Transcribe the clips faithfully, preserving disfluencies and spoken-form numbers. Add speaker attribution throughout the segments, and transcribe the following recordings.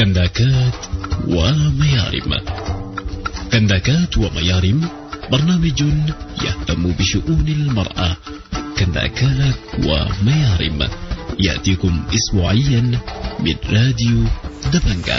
Speaker 1: كنداكات وميارم. كنداكات وميارم برنامج يهتم بشؤون المرأة. كنداكات وميارم يأتيكم أسبوعيا من راديو دبنجة.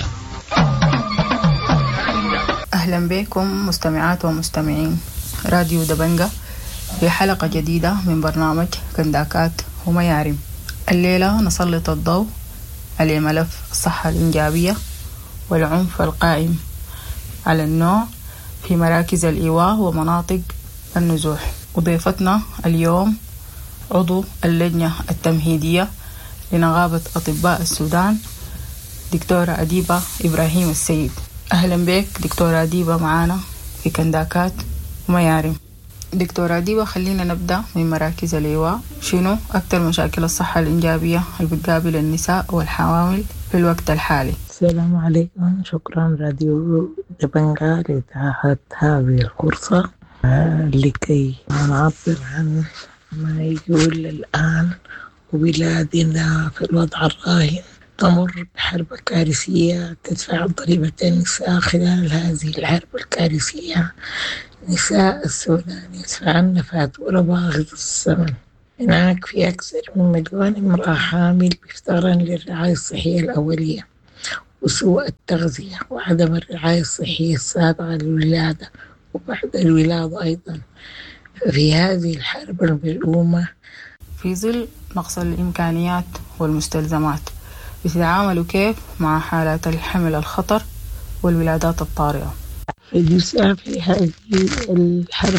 Speaker 2: أهلا بكم مستمعات ومستمعين راديو دبنجة في حلقة جديدة من برنامج كنداكات وميارم. الليلة نسلط الضوء على ملف الصحة الإنجابية والعنف القائم على النوع في مراكز الإيواء ومناطق النزوح. وضيفتنا اليوم عضو اللجنة التمهيدية لنقابة أطباء السودان دكتورة أديبة إبراهيم السيد. أهلا بك دكتورة أديبة معانا في كنداكات وميارم. دكتورة أديبة، خلينا نبدأ من مراكز الإيواء. شنو أكثر مشاكل الصحة الإنجابية اللي بتقابل النساء والحوامل في الوقت الحالي؟
Speaker 3: السلام عليكم، شكرا راديو دبنجة لإتاحة هذه الفرصة لكي نعبر عن ما يقول الآن. وبلادنا في الوضع الراهن تمر بحرب كارثية تدفع ضريبة النساء. خلال هذه الحرب الكارثية نساء السودان يدفعن فاتورة باهظة الثمن. هناك في أكثر من مليون امرأة حامل بيفتقرن للرعاية الصحية الأولية وسوء التغذية وعدم الرعاية الصحية السابقة للولادة وبعد الولادة أيضا. في هذه الحرب المزعومة
Speaker 2: في ظل نقص الإمكانيات والمستلزمات بتتعاملوا كيف مع حالات الحمل الخطر والولادات الطارئة؟
Speaker 3: النساء في هذه الحرب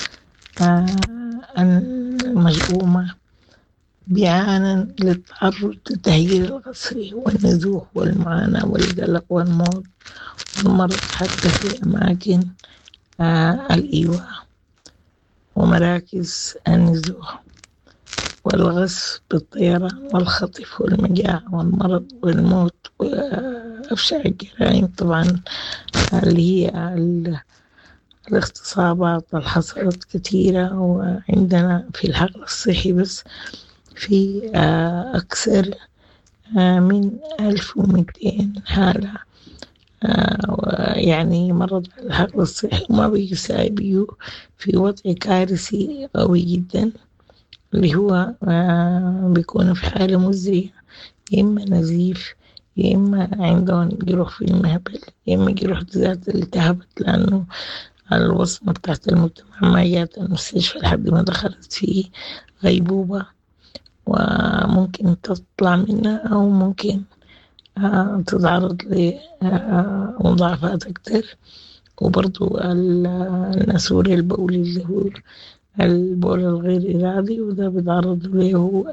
Speaker 3: المزعومة بيعانن للتعرض للتهجير القسري والنزوح والمعاناة والقلق والموت والمرض حتى في أماكن الإيواء ومراكز النزوح والغصب بالطيران والخطف والمجاعة والمرض والموت وأفشع الجرائم طبعا اللي هي الاغتصابات اللي حصلت كثيرة. وعندنا في الحقل الصحي بس في أكثر من ألف ومئتين حالة يعني مرض الحقل الصحي وما بيساعدوا في وضع كارثي قوي جدا اللي هو بيكون في حالة مزرية، يا إما نزيف يا إما عندهم جروح في المهبل يا إما جروح ذات التهبت لأنه الوصمة بتاعت المجتمع ما جات المستشفى لحد ما دخلت في غيبوبة وممكن تطلع منها أو ممكن تتعرض لمضاعفات أكتر. وبرضو النسور البولي اللي هو البول الغير إرادي وده بيتعرض له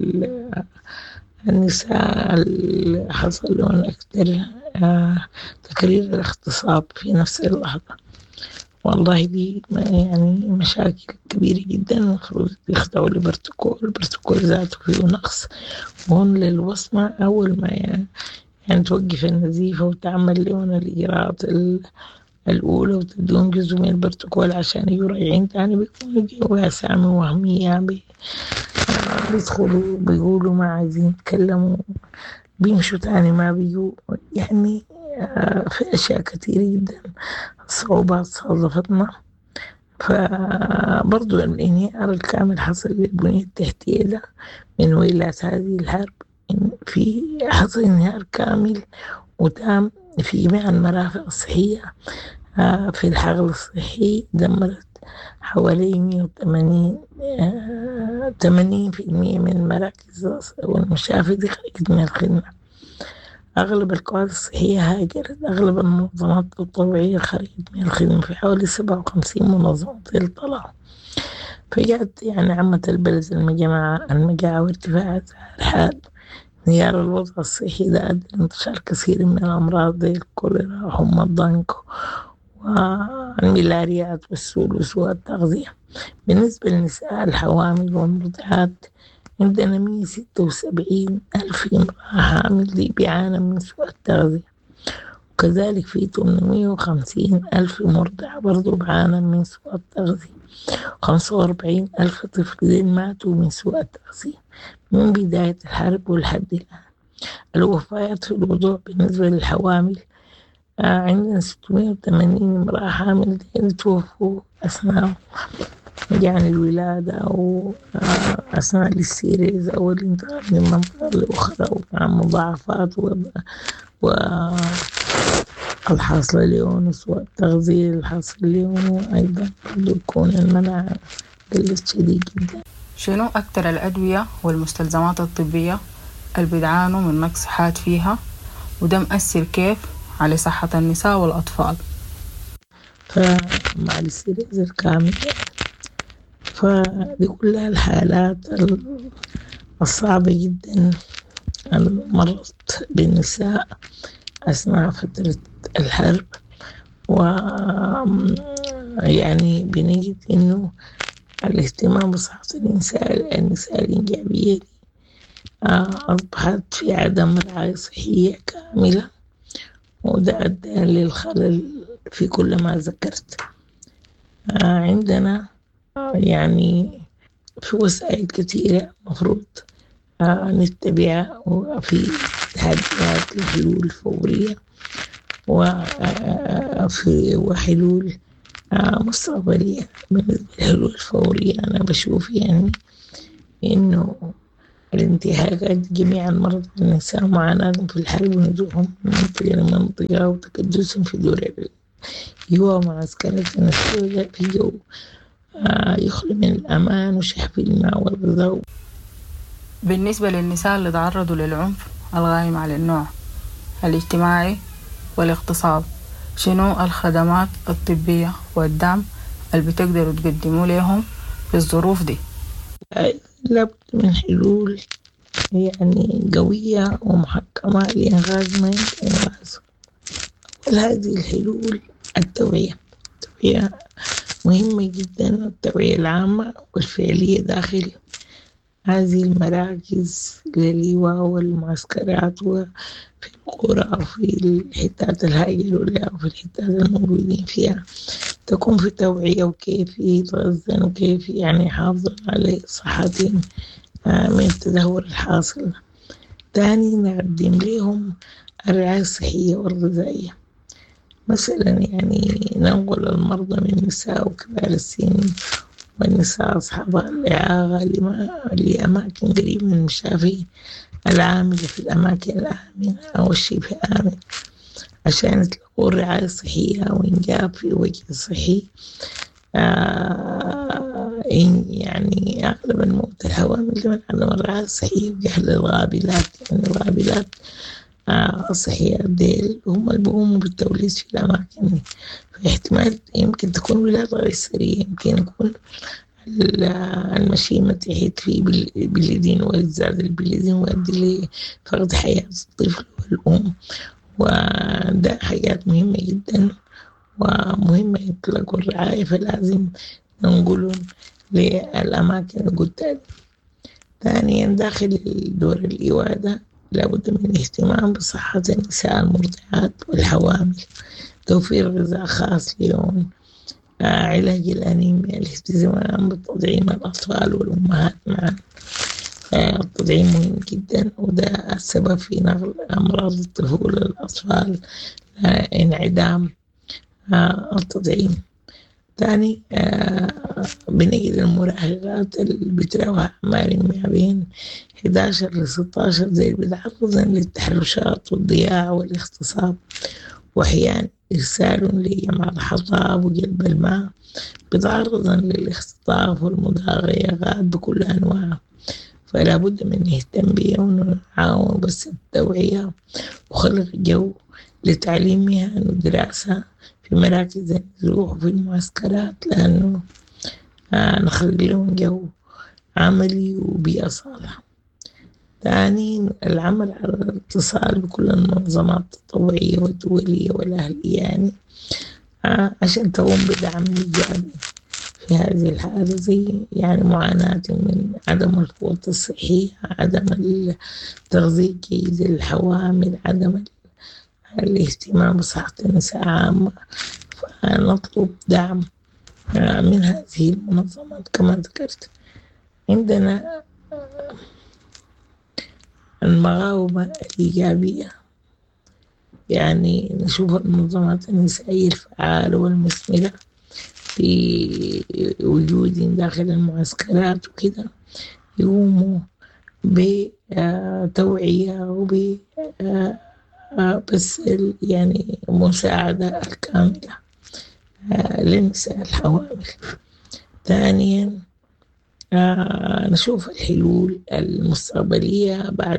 Speaker 3: النساء اللي حصل لهم أكتر تكرير الاغتصاب في نفس اللحظة. والله دي يعني مشاكل كبيرة جدا المفروض يخضعوا لبروتوكول. البروتوكول ذاته فيه نقص وهم للوصمة أول ما يعني, يعني توقف النزيفة وتعمل لهم الإجراءات الأولى وتدون جزء من البروتوكول عشان يراجعين تاني بيكونوا جوا أسامي وهمية بي بيدخلوا بيقولوا ما عايزين يتكلموا بيمشوا تاني ما بيجوا. يعني في أشياء كثيرة جدا صعوبات صادفتنا. فبرضو الانهيار الكامل حصل للبنية التحتية ده من ويلات هذه الحرب. في حصل انهيار كامل وتام في جميع المرافق الصحية. في الحقل الصحي دمرت حوالي مئة وثمانين ثمانين بالمئة من المراكز والمشافي دي خرجت من الخدمة. أغلب القوات الصحية هاجرت. أغلب المنظمات التطوعية خرجت من الخدمة. في حوالي سبعة وخمسين منظمة طلعوا. فجأت يعني عامة البلد المجاعة المجاعة وارتفاع الحال. انهيار الوضع الصحي ده أدى لانتشار كثير من الأمراض زي الكوليرا وحمى الضنك والملاريات والسول وسوء التغذية. بالنسبة للنساء الحوامل والمرضعات عندنا مئة وستة وسبعين ألف امرأة حامل دي بيعانى من سوء التغذية. وكذلك في ثمانمئة وخمسين ألف مرضع برضو بعانى من سوء التغذية. خمسة وأربعين ألف طفل ماتوا من سوء التغذية من بداية الحرب ولحد الآن. الوفيات في الوضوء بالنسبة للحوامل، آه عندنا ستمائة وثمانين امرأة حامل توفوا أثناء يعني الولادة أو آه أثناء السيريز أو الانتقال من منطقة لأخرى، ومع مضاعفات والحاصلة ليونس والتغذية الحاصل ليون، وأيضا يكون المناعة قلت شديد جدا.
Speaker 2: شنو أكتر الأدوية والمستلزمات الطبية اللي بيدعانوا من نقص حاد فيها، وده مأثر كيف على صحة النساء والأطفال؟
Speaker 3: فمع السيريز الكامل فدي كلها الحالات الصعبة جدا مرت بالنساء أثناء فترة الحرب، ويعني بنجد إنه الاهتمام بصحة النساء النساء الإنجابية أصبحت في عدم رعاية صحية كاملة، وده أدى للخلل في كل ما ذكرت. عندنا يعني في وسائل كثيرة مفروض نتبعها، وفي تحديات لحلول فورية وفي وحلول مستقبلية. بالنسبة للحلول الفورية أنا بشوف يعني إنه الانتهاكات جميع مرضى النساء معاناتهم في الحرب ونزوحهم من منطقة لمنطقة وتكدسهم في دور الإيواء ومعسكرات السوداء في جو يخلو من الأمان وشحف الماء والغذاء.
Speaker 2: بالنسبة للنساء اللي تعرضوا للعنف الغائم على النوع الاجتماعي والاغتصاب، شنو الخدمات الطبية والدعم اللي بتقدروا تقدموا لهم في الظروف دي؟
Speaker 3: لابد من حلول يعني قوية ومحكمة لإنغاز ما يمكن إنغازه. وهذه الحلول التوعية التوعية مهمة جدا، التوعية العامة والفعلية داخل هذه المراكز للإيواء والمعسكرات وفي القرى وفي الحتات الهاجروا لها وفي الحتات الموجودين فيها، تكون في توعية وكيف يتغذن وكيف يعني يحافظون على صحتهم من التدهور الحاصل. تاني نقدم لهم الرعاية الصحية والغذائية، مثلا يعني ننقل المرضى من النساء وكبار السن والنساء أصحاب الإعاقة لأماكن قريبة من المشافي العاملة في الأماكن الآمنة أو الشبه آمن عشان يتلقوا الرعاية الصحية وإنجاب في وجه صحي. آه يعني أغلب الموت الحوامل من عدم الرعاية الصحية وجهل الغابلات، يعني الغابلات آه الصحية ديل هم اللي بيقوموا بالتوليد في الأماكن، في احتمال يمكن تكون ولادة غير سرية، يمكن يكون المشيمة تحيط فيه باليدين والزاد البلدين ويؤدي لفقد حياة الطفل والأم، وده حاجات مهمة جدا ومهمة يطلقوا الرعاية، فلازم ننقلهم للأماكن القدام. ثانيا داخل دور الإوادة لابد من الاهتمام بصحة النساء المرضعات والحوامل، توفير غذاء خاص لهم، آه علاج الأنيميا، الاهتمام بتطعيم الأطفال والأمهات معا. آه التطعيم مهم جدا، وده السبب في نقل أمراض الطفولة للأطفال، آه انعدام آه التطعيم. ثاني آه بنجد المراهقات اللي بتراوح أعمارهم ما بين إحدى عشر لستة عشر زي بيتعرضن للتحرشات والضياع والاغتصاب، وأحيانا إرسال لجمع الحطاب وجلب الماء، بيتعرضن للاختطاف والمضايقات بكل أنواعها. فلا بد من نهتم بها ونعاون بس التوعية وخلق جو لتعليمها ودراسة في مراكز النزوح وفي المعسكرات، لأنه آه نخلق لهم جو عملي وبيئة صالحة. ثاني العمل على الاتصال بكل المنظمات التطوعية والدولية والأهلية، يعني آه عشان تقوم بدعم إيجابي في هذه الحالة، زي يعني معاناة من عدم القوة الصحية، عدم التغذية الجيدة للحوامل، عدم الاهتمام بصحة النساء عامة. فنطلب دعم من هذه المنظمات كما ذكرت. عندنا المقاومة الإيجابية، يعني نشوف المنظمات النسائية الفعالة والمثمرة في وجود داخل المعسكرات وكده، يقوموا بتوعية وب بس يعني مساعدة الكاملة للنساء الحوامل. ثانيا نشوف الحلول المستقبلية بعد.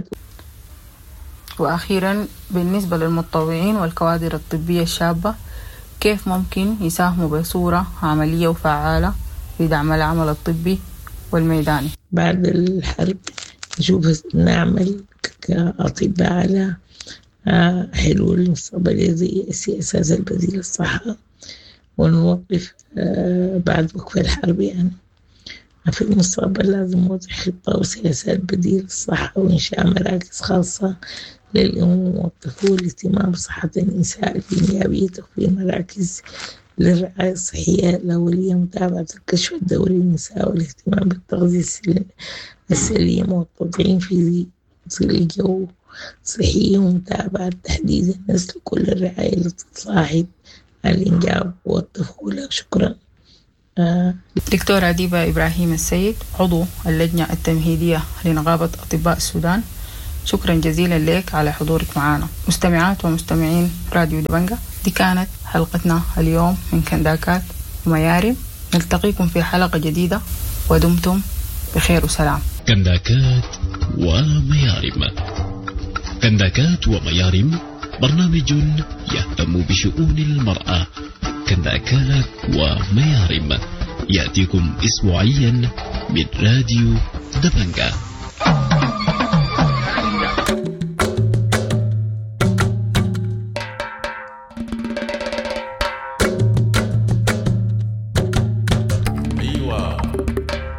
Speaker 2: وأخيرا بالنسبة للمتطوعين والكوادر الطبية الشابة، كيف ممكن يساهموا بصورة عملية وفعالة في دعم العمل الطبي والميداني؟
Speaker 3: بعد الحرب نشوف نعمل كأطباء على حلول مستقبلية زي السياسات البديلة للصحة، ونوقف بعد وقف الحرب. يعني في المستقبل لازم نوضع خطة وسياسات بديلة للصحة، وإنشاء مراكز خاصة للأم والطفولة والاهتمام بصحة النساء الإنجابية، وفي مراكز للرعاية الصحية الأولية، متابعة الكشف الدوري للنساء والاهتمام بالتغذية السليمة والتطعيم في ظل الجو صحي، ومتابعة تحديد النسل كل الرعاية التي تصاحب الإنجاب والطفولة. شكرا. آه.
Speaker 2: دكتورة ديبا إبراهيم السيد، عضو اللجنة التمهيدية لنقابة أطباء السودان، شكرا جزيلا لك على حضورك معنا. مستمعات ومستمعين راديو دبنجة، دي كانت حلقتنا اليوم من كنداكات وميارم. نلتقيكم في حلقة جديدة، ودمتم بخير وسلام.
Speaker 1: كنداكات وميارم. كنداكات وميارم برنامج يهتم بشؤون المرأة. كنداكات وميارم يأتيكم أسبوعيا من راديو دبنجة.